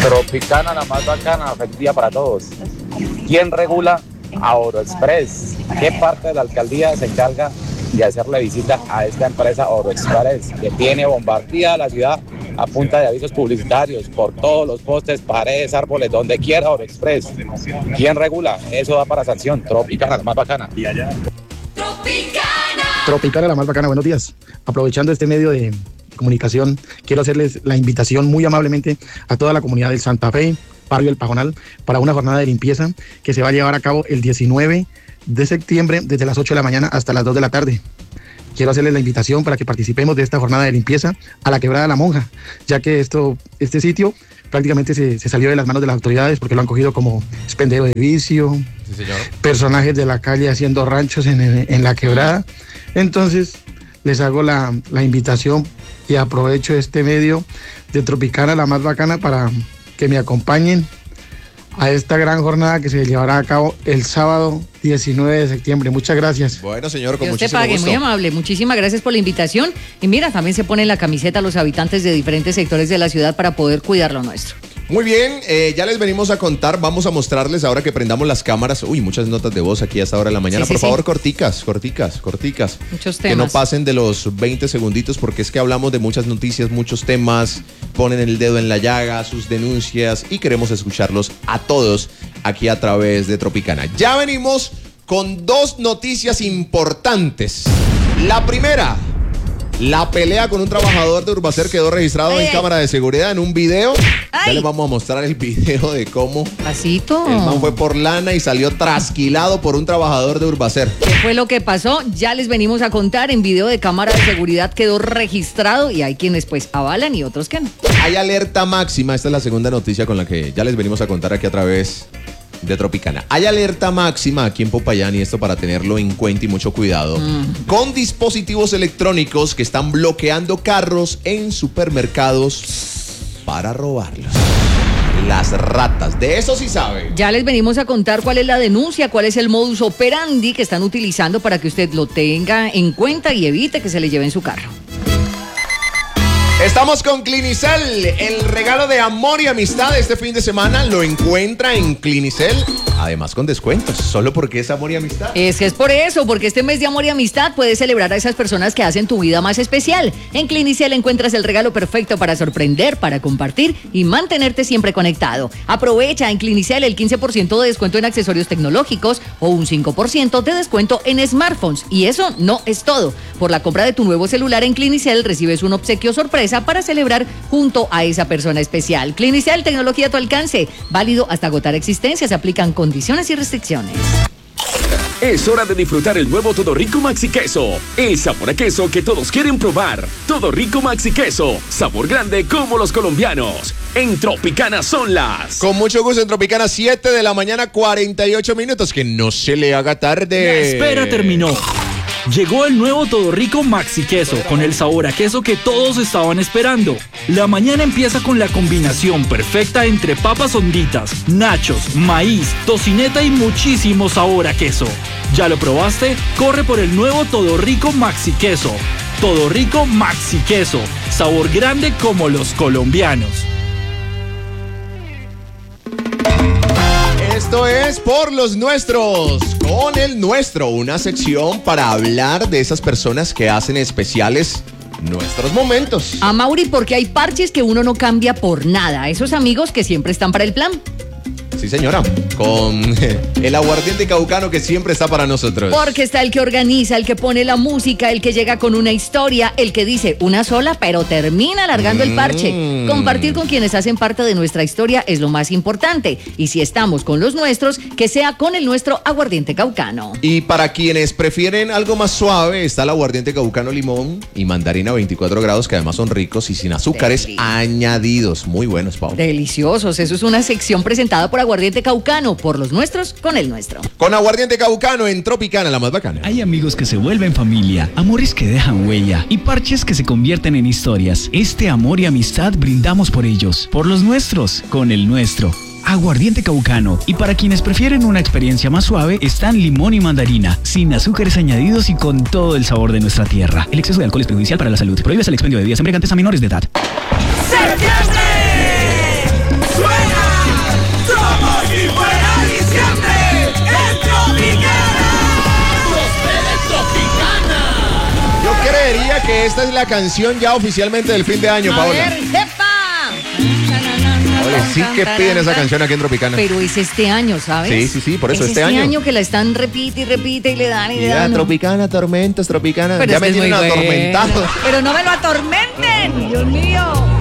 Tropicana, la más bacana, feliz día para todos. ¿Quién regula a Oroexpress? ¿Qué parte de la alcaldía se encarga de hacerle visita a esta empresa Oroexpress, que tiene bombardeada la ciudad a punta de avisos publicitarios por todos los postes, paredes, árboles, donde quiera Oroexpress? ¿Quién regula? Eso da para sanción. Tropicana, la más bacana. Y allá. Tropicana, la más bacana. Buenos días. Aprovechando este medio de comunicación, quiero hacerles la invitación muy amablemente a toda la comunidad del Santa Fe, barrio El Pajonal, para una jornada de limpieza que se va a llevar a cabo el 19 de septiembre desde las 8 de la mañana hasta las 2 de la tarde. Quiero hacerles la invitación para que participemos de esta jornada de limpieza a la Quebrada La Monja, ya que este sitio prácticamente se salió de las manos de las autoridades porque lo han cogido como expendedero de vicio, sí, señor, personajes de la calle haciendo ranchos en la quebrada. Entonces les hago la invitación y aprovecho este medio de Tropicana, la más bacana, para que me acompañen a esta gran jornada que se llevará a cabo el sábado 19 de septiembre. Muchas gracias. Bueno, señor, con Dios muchísimo te pague, gusto. muy amable. Muchísimas gracias por la invitación. Y mira, también se pone en la camiseta a los habitantes de diferentes sectores de la ciudad para poder cuidar lo nuestro. Muy bien, ya les venimos a contar, vamos a mostrarles ahora que prendamos las cámaras. Uy, muchas notas de voz aquí a esta hora de la mañana. Sí, Por sí, favor, sí. corticas. Muchos temas. Que no pasen de los 20 segunditos porque es que hablamos de muchas noticias, muchos temas, ponen el dedo en la llaga, sus denuncias y queremos escucharlos a todos aquí a través de Tropicana. Ya venimos con dos noticias importantes. La primera, la pelea con un trabajador de Urbacer quedó registrado en cámara de seguridad en un video. Ya les vamos a mostrar el video de cómo Pasito. el man fue por lana y salió trasquilado por un trabajador de Urbacer. ¿Qué fue lo que pasó? Ya les venimos a contar. En video de cámara de seguridad quedó registrado y hay quienes pues avalan y otros que no. Hay alerta máxima. Esta es la segunda noticia con la que ya les venimos a contar aquí a través de Tropicana. Hay alerta máxima aquí en Popayán y esto para tenerlo en cuenta y mucho cuidado. Con dispositivos electrónicos que están bloqueando carros en supermercados para robarlos. Las ratas, de eso sí sabe. Ya les venimos a contar cuál es la denuncia, cuál es el modus operandi que están utilizando para que usted lo tenga en cuenta y evite que se le lleven su carro. Estamos con Clinicel, el regalo de amor y amistad este fin de semana lo encuentra en Clinicel, además con descuentos, solo porque es amor y amistad. Es que es por eso, porque este mes de amor y amistad puedes celebrar a esas personas que hacen tu vida más especial. En Clinicel encuentras el regalo perfecto para sorprender, para compartir y mantenerte siempre conectado. Aprovecha en Clinicel el 15% de descuento en accesorios tecnológicos o un 5% de descuento en smartphones. Y eso no es todo. Por la compra de tu nuevo celular en Clinicel recibes un obsequio sorpresa para celebrar junto a esa persona especial. Clinicel, tecnología a tu alcance, válido hasta agotar existencias, aplican condiciones y restricciones. Es hora de disfrutar el nuevo Todo Rico Maxi Queso, el sabor a queso que todos quieren probar. Todo Rico Maxi Queso, sabor grande como los colombianos. En Tropicana son las... Con mucho gusto en Tropicana, 7 de la mañana, 48 minutos, que no se le haga tarde. La espera terminó. Llegó el nuevo Todo Rico Maxi Queso, con el sabor a queso que todos estaban esperando. La mañana empieza con la combinación perfecta entre papas honditas, nachos, maíz, tocineta y muchísimo sabor a queso. ¿Ya lo probaste? Corre por el nuevo Todo Rico Maxi Queso. Todo Rico Maxi Queso, sabor grande como los colombianos. Esto es Por los Nuestros, con el nuestro, una sección para hablar de esas personas que hacen especiales nuestros momentos. A Mauri, porque hay parches que uno no cambia por nada. Esos amigos que siempre están para el plan. Sí, señora, con el aguardiente caucano que siempre está para nosotros. Porque está el que organiza, el que pone la música, el que llega con una historia, el que dice una sola, pero termina alargando el parche. Compartir con quienes hacen parte de nuestra historia es lo más importante. Y si estamos con los nuestros, que sea con el nuestro aguardiente caucano. Y para quienes prefieren algo más suave, está el aguardiente caucano limón y mandarina 24 grados, que además son ricos y sin azúcares añadidos. Muy buenos, Pau. Deliciosos. Eso es una sección presentada por Aguardiente Caucano, por los nuestros, con el nuestro. Con aguardiente caucano en Tropicana, la más bacana. Hay amigos que se vuelven familia, amores que dejan huella y parches que se convierten en historias. Este amor y amistad brindamos por ellos, por los nuestros, con el nuestro. Aguardiente caucano. Y para quienes prefieren una experiencia más suave, están limón y mandarina, sin azúcares añadidos y con todo el sabor de nuestra tierra. El exceso de alcohol es perjudicial para la salud. Prohíbes el expendio de bebidas embriagantes a menores de edad. ¡Septiembre! ¡Suena! que esta es la canción ya oficialmente del fin de año, A Paola. ver, ¡jepa! Oye, sí que piden esa canción aquí en Tropicana. Pero es este año, ¿sabes? Sí, por eso es este año. año que la están repite y repite y le dan y le Mira, dan. Tropicana, tormentas, Tropicana. Pero ya es me que es tienen muy bueno. atormentado. Pero no me lo atormenten, Dios mío.